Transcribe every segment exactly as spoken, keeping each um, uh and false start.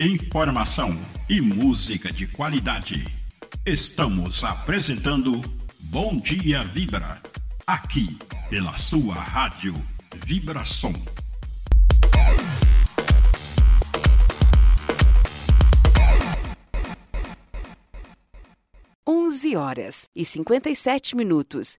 informação e música de qualidade. Estamos apresentando Bom Dia Vibra, aqui pela sua rádio Vibração. onze horas e cinquenta e sete minutos.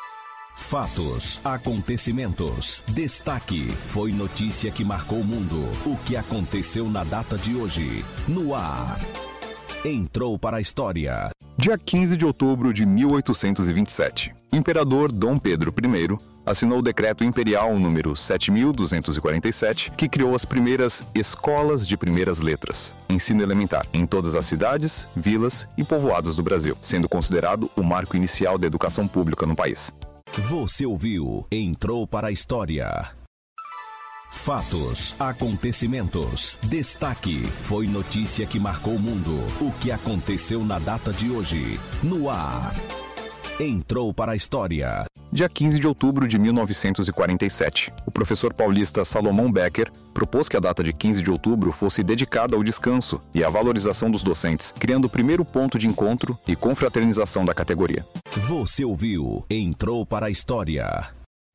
Fatos, acontecimentos, destaque, foi notícia que marcou o mundo. O que aconteceu na data de hoje, no ar. Entrou para a história. Dia quinze de outubro de mil oitocentos e vinte e sete, Imperador Dom Pedro I assinou o Decreto Imperial número sete mil duzentos e quarenta e sete, que criou as primeiras escolas de primeiras letras, ensino elementar, em todas as cidades, vilas e povoados do Brasil, sendo considerado o marco inicial da educação pública no país. Você ouviu Entrou para a História. Fatos, acontecimentos, destaque, foi notícia que marcou o mundo. O que aconteceu na data de hoje, no ar. Entrou para a história. Dia quinze de outubro de mil novecentos e quarenta e sete, o professor paulista Salomão Becker propôs que a data de quinze de outubro fosse dedicada ao descanso e à valorização dos docentes, criando o primeiro ponto de encontro e confraternização da categoria. Você ouviu Entrou para a História.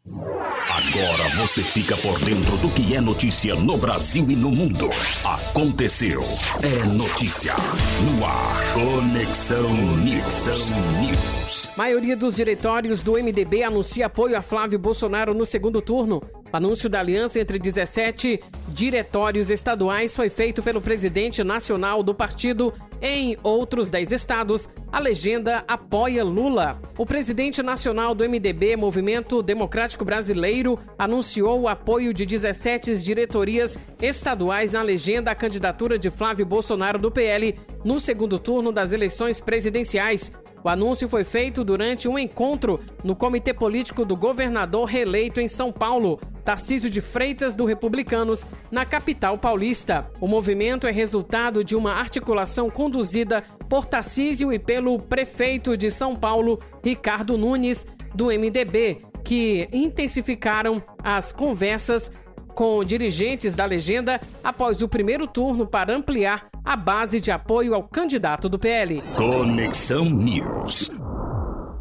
Agora você fica por dentro do que é notícia no Brasil e no mundo. Aconteceu. É notícia. No ar. Conexão News. News. Maioria dos diretórios do M D B anuncia apoio a Flávio Bolsonaro no segundo turno. O anúncio da aliança entre dezessete diretórios estaduais foi feito pelo presidente nacional do partido. Em outros dez estados, a legenda apoia Lula. O presidente nacional do M D B, Movimento Democrático Brasileiro, anunciou o apoio de dezessete diretorias estaduais na legenda à candidatura de Flávio Bolsonaro do P L no segundo turno das eleições presidenciais. O anúncio foi feito durante um encontro no Comitê Político do governador reeleito em São Paulo, Tarcísio de Freitas, do Republicanos, na capital paulista. O movimento é resultado de uma articulação conduzida por Tarcísio e pelo prefeito de São Paulo, Ricardo Nunes, do M D B, que intensificaram as conversas com dirigentes da legenda após o primeiro turno para ampliar a base de apoio ao candidato do P L. Conexão News.